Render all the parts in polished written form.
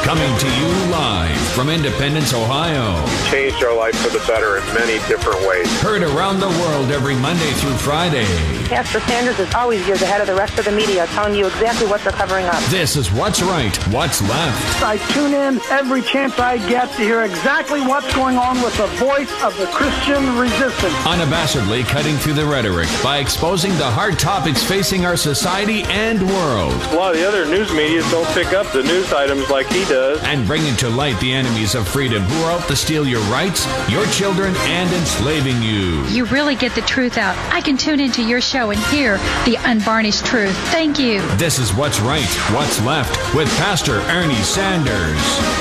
Coming to you live from Independence, Ohio. Changed our life for the better in many different ways. Heard around the world every Monday through Friday. Pastor Sanders is always years ahead of the rest of the media, telling you exactly what they're covering up. This is What's Right, What's Left. I tune in every chance I get to hear exactly what's going on with the voice of the Christian resistance. Unabashedly cutting through the rhetoric by exposing the hard topics facing our society and world. A lot of the other news media don't pick up the news items like he does. And bringing to light the enemies of freedom who are out to steal your rights, your children, and enslaving you. You really get the truth out. I can tune into your show and hear the unvarnished truth. Thank you. This is What's Right, What's Left with Pastor Ernie Sanders.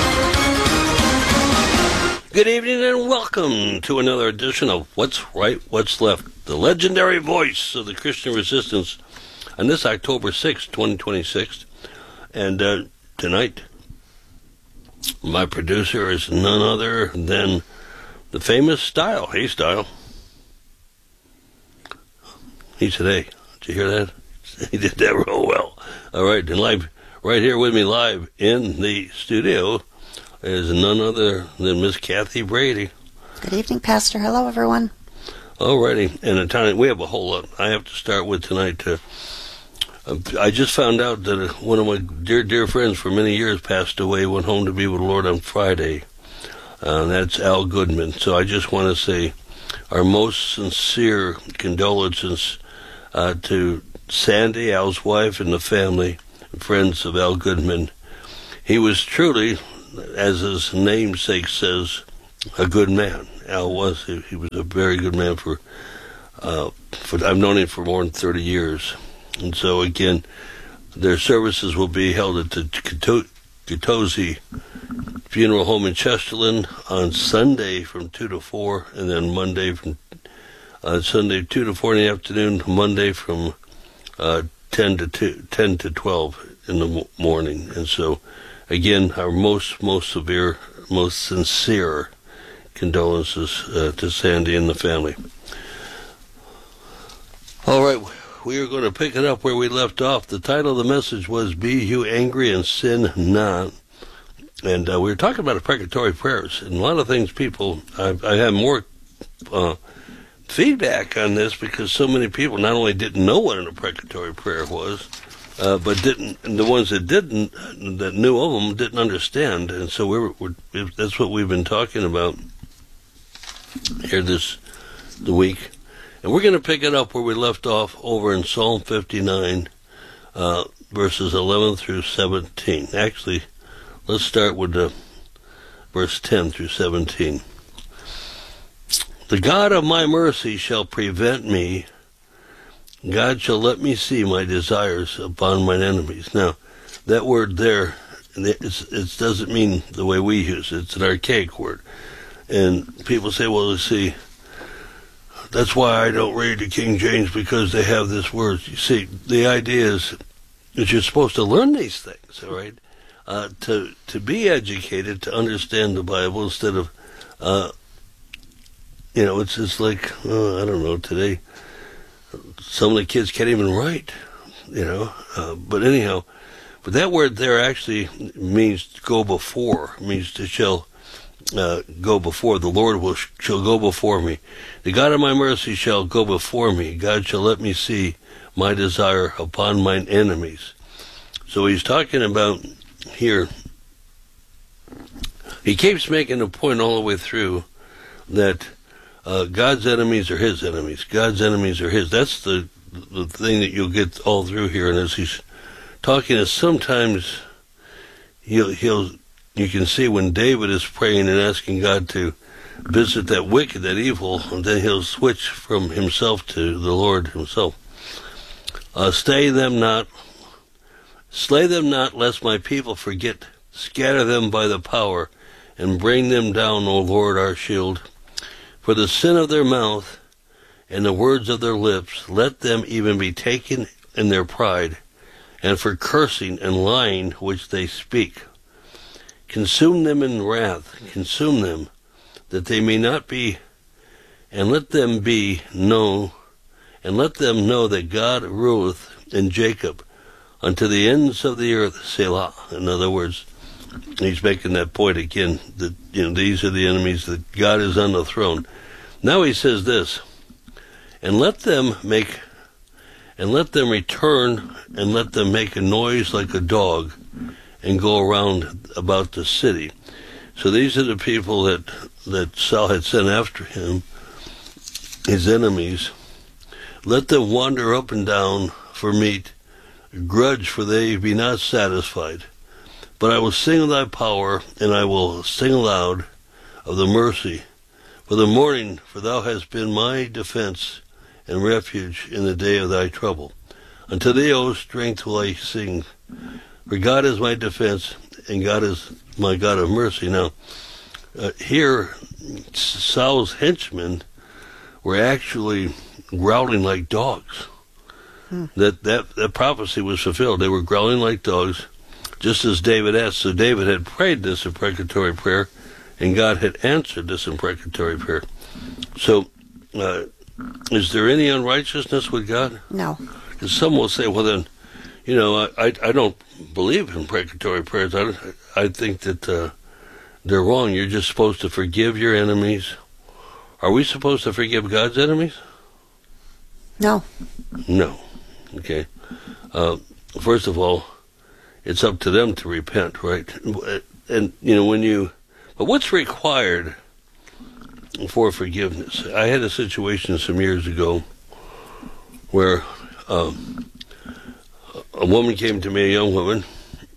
Good evening and welcome to another edition of What's Right, What's Left, the legendary voice of the Christian resistance on this October 6th, 2026. And tonight, my producer is none other than the famous Style. Hey, Style. He said, hey, did you hear that? He did that real well. All right, and live, right here with me live in the studio is none other than Miss Kathy Brady. Good evening, Pastor. Hello, everyone. All righty, and tonight we have a whole lot I have to start with tonight. I just found out that one of my dear friends for many years passed away, went home to be with the Lord on Friday. That's Al Goodman. So I just want to say our most sincere condolences to Sandy, Al's wife, and the family and friends of Al Goodman. He was truly, as his namesake says, a good man. Al was. He was a very good man for I've known him for more than 30 years. And so, again, their services will be held at the Katosi Funeral Home in Chesterland on Sunday from 2 to 4, and then Monday from Sunday 2 to 4 in the afternoon, Monday from 10 to 12 in the morning. And so, again, our most severe, most sincere condolences to Sandy and the family. All right. We are going to pick it up where we left off. The title of the message was Be You Angry and Sin Not. And we were talking about precatory prayers. And a lot of things I have more feedback on this because so many people not only didn't know what an imprecatory prayer was, but the ones that knew of them didn't understand. And so that's what we've been talking about here the week. And we're going to pick it up where we left off over in Psalm 59, verses 11 through 17. Actually, let's start with verse 10 through 17. The God of my mercy shall prevent me. God shall let me see my desires upon mine enemies. Now, that word there, it doesn't mean the way we use it. It's an archaic word. And people say, well, let's see, that's why I don't read the King James, because they have this word. You see, the idea is that you're supposed to learn these things, all right? To be educated, to understand the Bible instead of, it's just like, I don't know, today, some of the kids can't even write, but anyhow, but that word there actually means go before, means to shall go before. The Lord shall go before me. The God of my mercy shall go before me. God shall let me see my desire upon mine enemies. So he's talking about here, he keeps making a point all the way through that God's enemies are his enemies. God's enemies are his. That's the thing that you'll get all through here. And as he's talking, is sometimes you can see when David is praying and asking God to visit that wicked, that evil, and then he'll switch from himself to the Lord himself. Slay them not, lest my people forget. Scatter them by the power, and bring them down, O Lord, our shield. For the sin of their mouth and the words of their lips, let them even be taken in their pride, and for cursing and lying which they speak. Consume them in wrath, consume them, that they may not be, and let them know that God ruleth in Jacob unto the ends of the earth, Selah. In other words, he's making that point again that, these are the enemies, that God is on the throne. Now he says this, and let them return, and let them make a noise like a dog, and go around about the city. So these are the people that Saul had sent after him, his enemies. Let them wander up and down for meat, grudge, for they be not satisfied. But I will sing of thy power, and I will sing aloud of the mercy for the morning, for thou hast been my defense and refuge in the day of thy trouble. Unto thee, O strength, will I sing, for God is my defense, and God is my God of mercy. Now, here, Saul's henchmen were actually growling like dogs. That prophecy was fulfilled. They were growling like dogs, just as David asked. So David had prayed this imprecatory prayer, and God had answered this imprecatory prayer. So, is there any unrighteousness with God? No. Because some will say, well then, I don't believe in imprecatory prayers. I think that they're wrong. You're just supposed to forgive your enemies. Are we supposed to forgive God's enemies? No. No. Okay. First of all, it's up to them to repent, right? And, but what's required for forgiveness? I had a situation some years ago where a woman came to me, a young woman,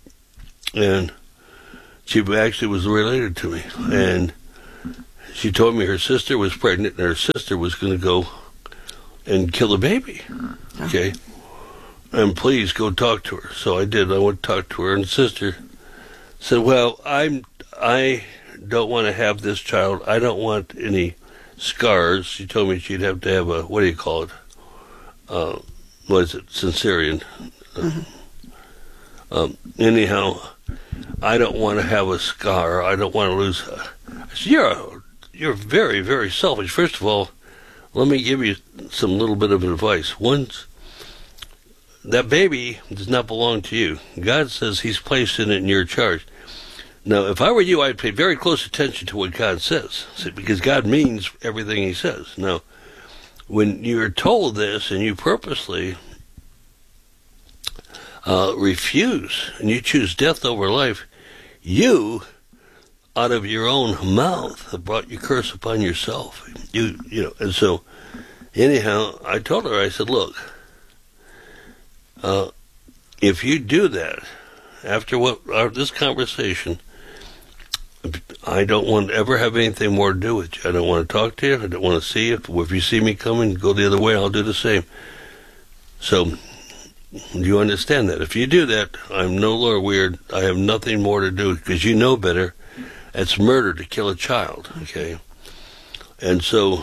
and she actually was related to me. And she told me her sister was pregnant, and her sister was going to go and kill the baby. Okay? And please go talk to her. So I did. I went to talk to her, and the sister said, well, I don't want to have this child. I don't want any scars. She told me she'd have to have a, what do you call it? What is it? Cesarean. Anyhow, I don't want to have a scar. I don't want to lose. I said, you're very, very selfish. First of all, let me give you some little bit of advice. Once that baby does not belong to you. God says he's placed it in your charge. Now, if I were you, I'd pay very close attention to what God says, because God means everything he says. Now, when you're told this and you purposely refuse and you choose death over life, you, out of your own mouth, have brought your curse upon yourself. And so, anyhow, I told her, I said, look, if you do that, after this conversation, I don't want to ever have anything more to do with you. I don't want to talk to you. I don't want to see you. If you see me coming, go the other way, I'll do the same. So, do you understand that? If you do that, I'm no longer weird. I have nothing more to do, because you know better. It's murder to kill a child, okay? And so,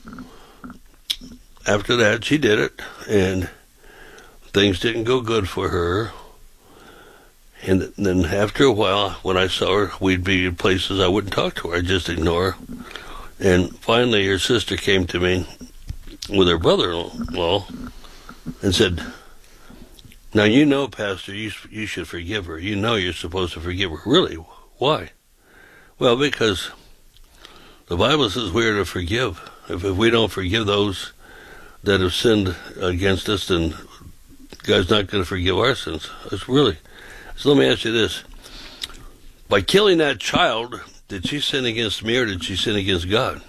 after that, she did it, and things didn't go good for her. And then after a while, when I saw her, we'd be in places I wouldn't talk to her. I'd just ignore her. And finally, her sister came to me with her brother-in-law and said, now, Pastor, you should forgive her. You're supposed to forgive her. Really? Why? Well, because the Bible says we are to forgive. If we don't forgive those that have sinned against us, then God's not going to forgive our sins. It's really... So let me ask you this. By killing that child, did she sin against me or did she sin against God?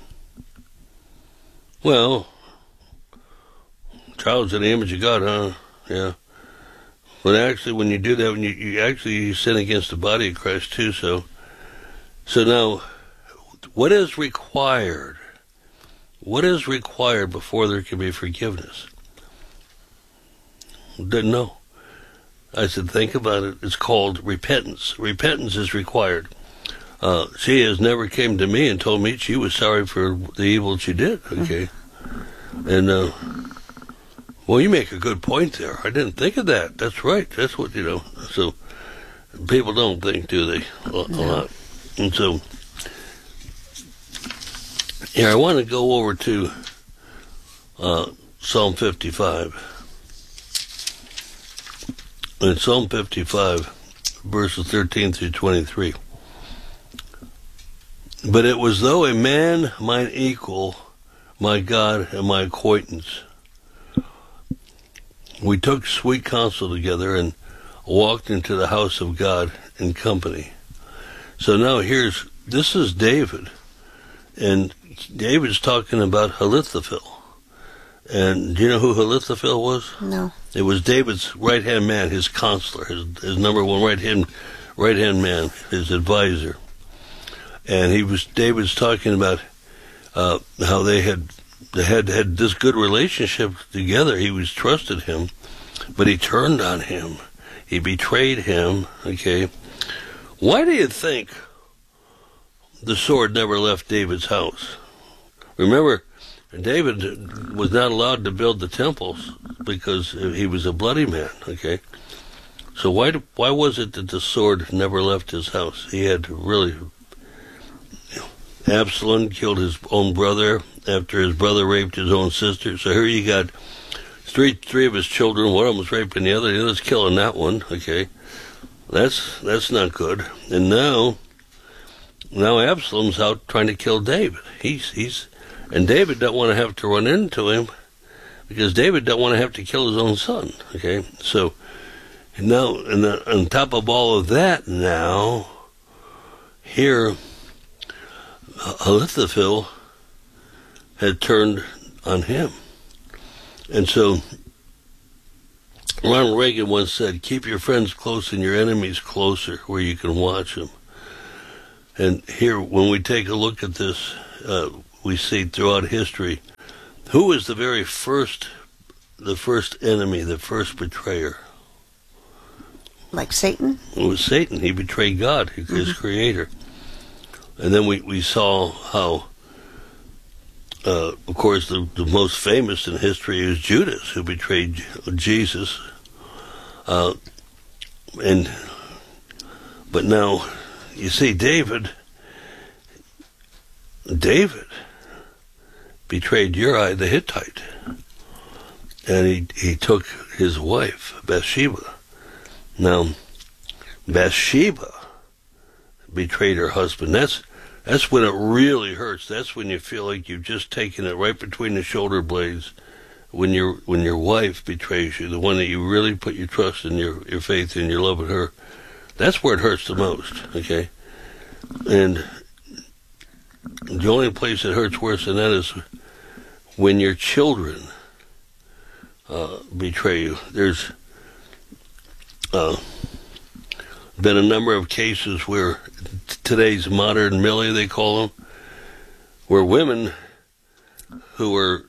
Well, child's in the image of God, huh? Yeah. But actually, when you do that, when you sin against the body of Christ too. So now, what is required? What is required before there can be forgiveness? Didn't know. I said, think about it. It's called repentance. Repentance is required. She has never came to me and told me she was sorry for the evil she did. Okay. And, well, you make a good point there. I didn't think of that. That's right. That's what, so people don't think, do they? A lot. And so, here, I want to go over to Psalm 55. In Psalm 55, verses 13 through 23. But it was though a man mine equal, my God and my acquaintance. We took sweet counsel together and walked into the house of God in company. So now this is David, and David's talking about Ahithophel. And do you know who Ahithophel was? No. It was David's right-hand man, his counselor, his number one right-hand man, his advisor. And David's talking about how they had this good relationship together. He was trusted him, but he turned on him. He betrayed him. Okay, why do you think the sword never left David's house? Remember, David was not allowed to build the temples because he was a bloody man. Okay, so why was it that the sword never left his house? He had to really. Absalom killed his own brother after his brother raped his own sister. So here you got three of his children. One of them was raping the other's killing that one. Okay, that's not good. And now Absalom's out trying to kill David. And David don't want to have to run into him because David don't want to have to kill his own son. Okay, so now on top of all of that, now here. Ahithophel had turned on him. And so Ronald Reagan once said, keep your friends close and your enemies closer where you can watch them. And here, when we take a look at this, we see throughout history, who was the first enemy, the first betrayer? Like Satan? It was Satan. He betrayed God, his creator. And then we saw how, of course, the most famous in history is Judas, who betrayed Jesus. But now, you see, David betrayed Uriah the Hittite. And he took his wife, Bathsheba. Now, Bathsheba betrayed her husband. That's when it really hurts. That's when you feel like you've just taken it right between the shoulder blades. When your wife betrays you, the one that you really put your trust and your faith in, your love in her, that's where it hurts the most. Okay, and the only place it hurts worse than that is when your children betray you. There's been a number of cases where today's modern Millie, they call them, where women who are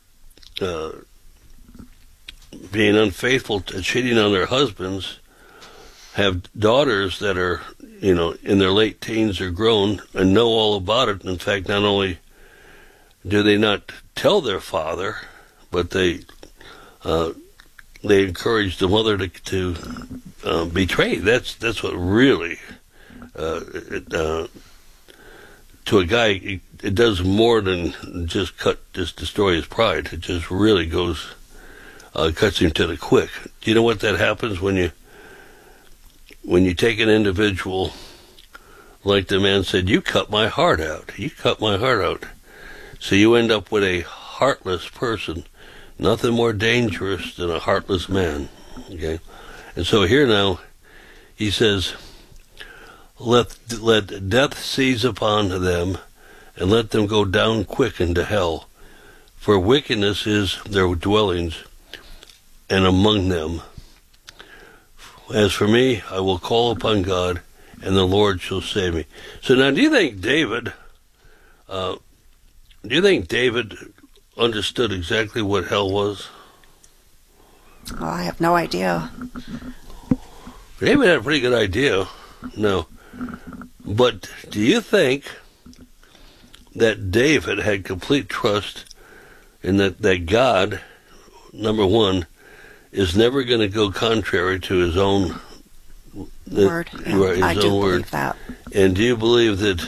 being unfaithful, cheating on their husbands, have daughters that are, in their late teens or grown and know all about it. In fact, not only do they not tell their father, but they encourage the mother to betray. That's what really, to a guy, it does more than just destroy his pride. It just really cuts him to the quick. Do you know what that happens when you take an individual, like the man said, you cut my heart out. You cut my heart out. So you end up with a heartless person. Nothing more dangerous than a heartless man. Okay? And so here now, he says, let death seize upon them, and let them go down quick into hell. For wickedness is their dwellings, and among them. As for me, I will call upon God, and the Lord shall save me. So now, do you think David understood exactly what hell was? Oh, I have no idea. David had a pretty good idea. No. But do you think that David had complete trust in that God, number one, is never going to go contrary to his own word? Yeah, right, I his do own word. believe that. And do you believe that,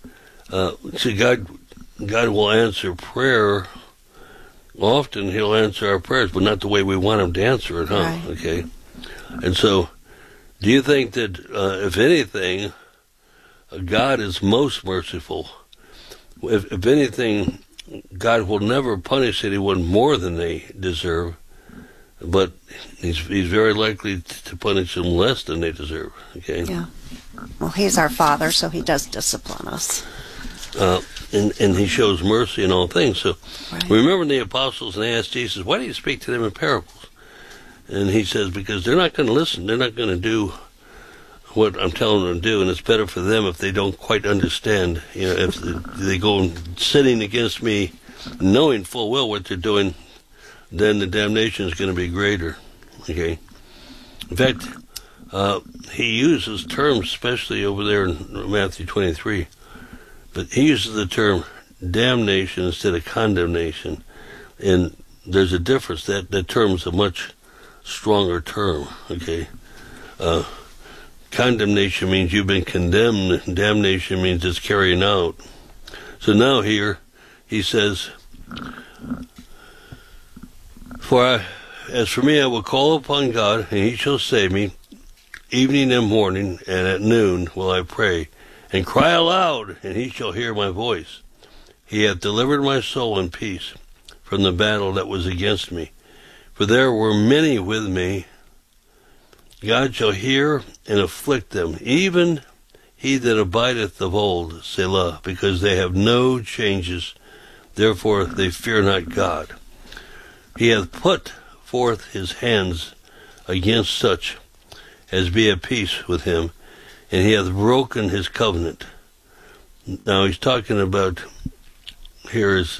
God will answer prayer? Often he'll answer our prayers, but not the way we want him to answer it, huh? Right. Okay. And so Do you think that, if anything, God is most merciful? If anything, God will never punish anyone more than they deserve, but he's very likely to punish them less than they deserve. Okay. Yeah. Well, he's our Father, so he does discipline us. And he shows mercy in all things. So Right. remember the apostles, and they asked Jesus, why do you speak to them in parables? And he says, because they're not going to listen. They're not going to do what I'm telling them to do, and it's better for them if they don't quite understand. You know, if they go sinning against me, knowing full well what they're doing, then the damnation is going to be greater. Okay. In fact, he uses terms, especially over there in Matthew 23, but he uses the term damnation instead of condemnation, and there's a difference. That term is a much stronger term. Okay. Condemnation means you've been condemned. Damnation means it's carrying out. So now here he says, as for me, I will call upon God, and he shall save me. Evening and morning, and at noon will I pray, and cry aloud, and he shall hear my voice. He hath delivered my soul in peace from the battle that was against me. For there were many with me. God shall hear and afflict them, even he that abideth of old, Selah, because they have no changes, therefore they fear not God. He hath put forth his hands against such as be at peace with him, and he hath broken his covenant. Now he's talking about, here is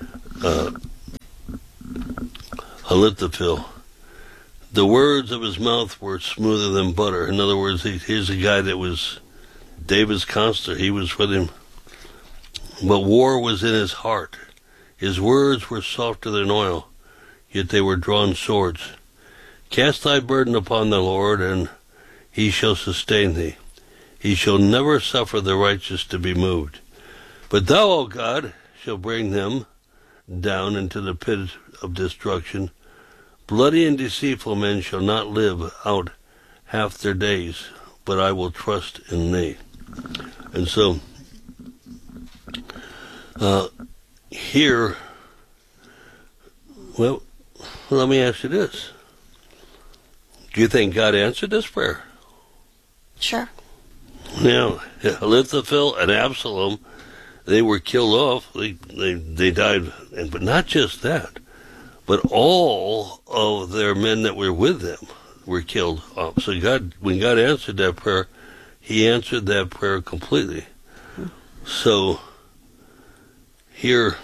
Ahithophel. The words of his mouth were smoother than butter. In other words, here's a guy that was David's counselor. He was with him. But war was in his heart. His words were softer than oil, yet they were drawn swords. Cast thy burden upon the Lord, and he shall sustain thee. He shall never suffer the righteous to be moved. But thou, O God, shall bring them down into the pit of destruction. Bloody and deceitful men shall not live out half their days, but I will trust in thee. And so, here, well, let me ask you this. Do you think God answered this prayer? Sure. Now, Ahithophel and Absalom, they were killed off. They died, but not just that, but all of their men that were with them were killed off. So God, when God answered that prayer, he answered that prayer completely. So here,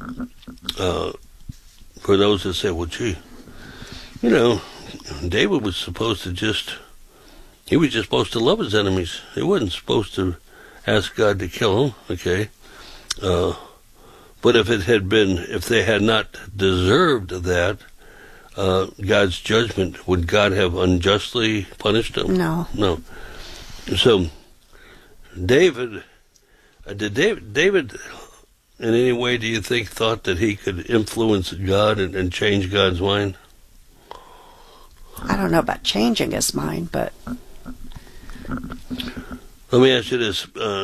for those that say, well, gee, you know, David was supposed to he was just supposed to love his enemies. He wasn't supposed to ask God to kill them, okay? But if they had not deserved that, God's judgment, would God have unjustly punished them? No. No. So, David, in any way, do you think, thought that he could influence God and change God's mind? I don't know about changing his mind, but... Let me ask you this.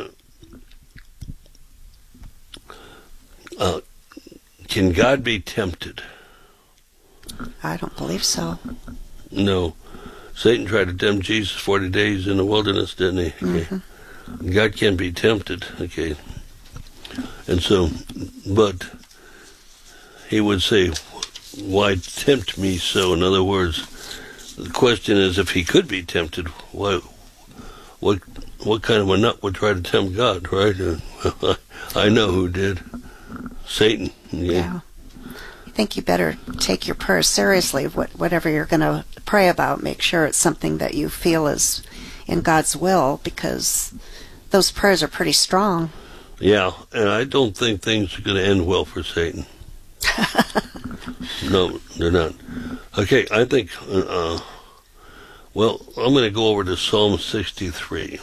Can God be tempted? I don't believe so. No. Satan tried to tempt Jesus 40 days in the wilderness, didn't he? Okay. Mm-hmm. God can be tempted, okay. And so, but he would say, why tempt me so? In other words, the question is, if he could be tempted, what kind of a nut would try to tempt God, right? I know who did. Satan. Yeah. I think you better take your prayers seriously. Whatever you're going to pray about, make sure it's something that you feel is in God's will, because those prayers are pretty strong. Yeah, and I don't think things are going to end well for Satan. No, they're not. Okay, I think, well, I'm going to go over to Psalm 63.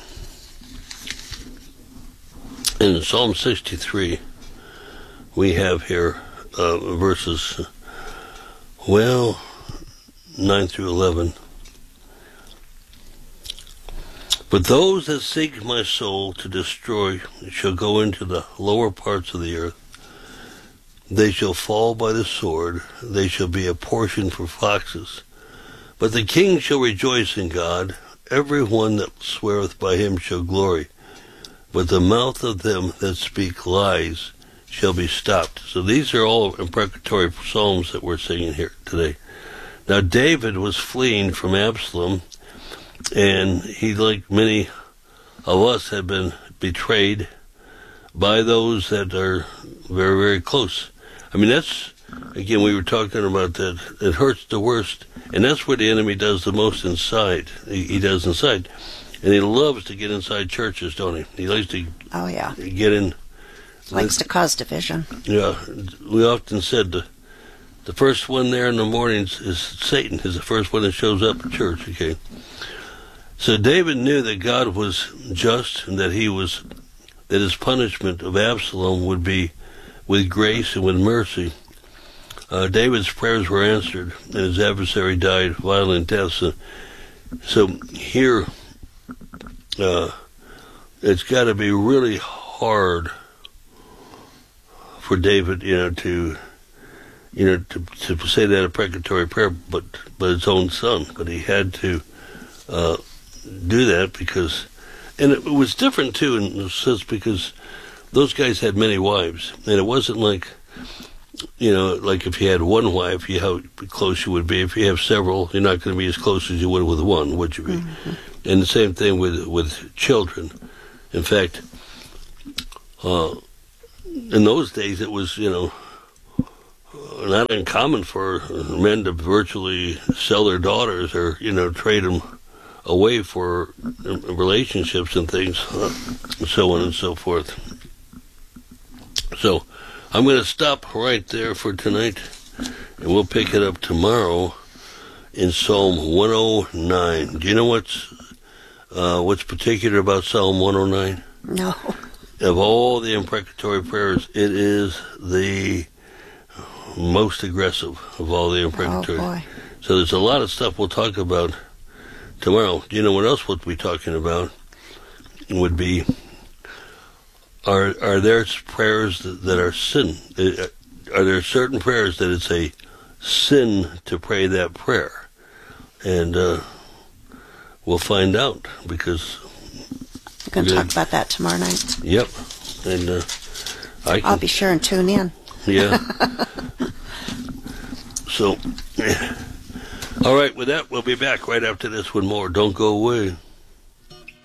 In Psalm 63, we have here verses, 9 through 11. But those that seek my soul to destroy shall go into the lower parts of the earth. They shall fall by the sword. They shall be a portion for foxes. But the king shall rejoice in God. Every one that sweareth by him shall glory. But the mouth of them that speak lies shall be stopped. So these are all imprecatory psalms that we're singing here today. Now David was fleeing from Absalom, and he, like many of us, had been betrayed by those that are very, very close. I mean, that's, again, we were talking about that. It hurts the worst, and that's what the enemy does the most inside. He does inside. And he loves to get inside churches, don't he? He likes to get in. Likes to cause division. Yeah. We often said the first one there in the mornings is Satan, is the first one that shows up at church, okay? So David knew that God was just and that his punishment of Absalom would be with grace and with mercy. David's prayers were answered, and his adversary died violent death. So here, it's got to be really hard for David, to say that imprecatory prayer, but his own son. But he had to do that because, and it was different too in a sense because those guys had many wives, and it wasn't like, like if you had one wife, how close you would be. If you have several, you're not going to be as close as you would with one, would you be? Mm-hmm. And the same thing with children. In fact, in those days, it was, not uncommon for men to virtually sell their daughters or, trade them away for relationships and things, so on and so forth. So I'm going to stop right there for tonight, and we'll pick it up tomorrow in Psalm 109. Do you know what's particular about Psalm 109? No. Of all the imprecatory prayers, it is the most aggressive of all the imprecatory. Oh, boy. So there's a lot of stuff we'll talk about tomorrow. Do you know what else we'll be talking about? Would be, are there prayers that are sin? Are there certain prayers that it's a sin to pray that prayer? And we'll find out because we're going to talk about that tomorrow night. Yep. And I'll be sure and tune in. Yeah. So, all right, with that, we'll be back right after this with more. Don't go away.